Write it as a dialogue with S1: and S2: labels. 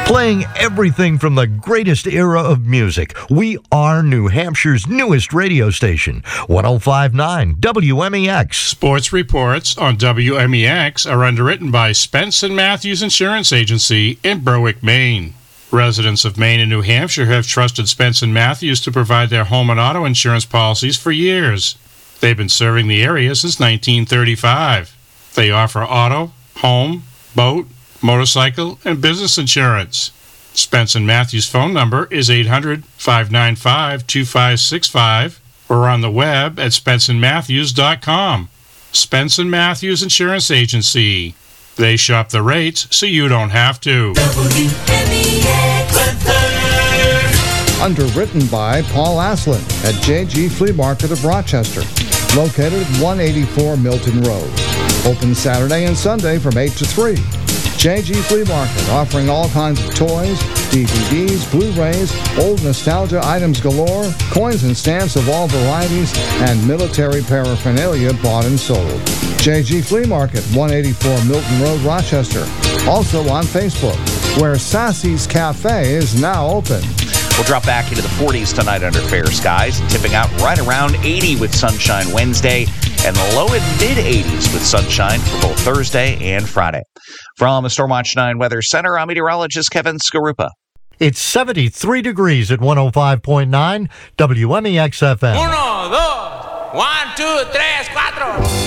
S1: Playing everything from the greatest era of music. We are New Hampshire's newest radio station, 105.9 WMEX.
S2: Sports reports on WMEX are underwritten by Spence & Matthews Insurance Agency in Berwick, Maine. Residents of Maine and New Hampshire have trusted Spence & Matthews to provide their home and auto insurance policies for years. They've been serving the area since 1935. They offer auto, home, boat, motorcycle, and business insurance. Spence & Matthews' phone number is 800-595-2565 or on the web at spenceandmatthews.com. Spence & Matthews Insurance Agency. They shop the rates so you don't have to.
S3: Underwritten by Paul Aslin at JG Flea Market of Rochester, located at 184 Milton Road. Open Saturday and Sunday from 8 to 3. JG Flea Market, offering all kinds of toys, DVDs, Blu-rays, old nostalgia items galore, coins and stamps of all varieties, and military paraphernalia bought and sold. JG Flea Market, 184 Milton Road, Rochester. Also on Facebook, where Sassy's Cafe is now open.
S4: We'll drop back into the 40s tonight under fair skies, and tipping out right around 80 with sunshine Wednesday, and low and mid-80s with sunshine for both Thursday and Friday. From the Stormwatch 9 Weather Center, I'm meteorologist Kevin Skarupa.
S1: It's 73 degrees at 105.9 WMEX FM.
S5: 1, 2, 1, 2, 3, 4.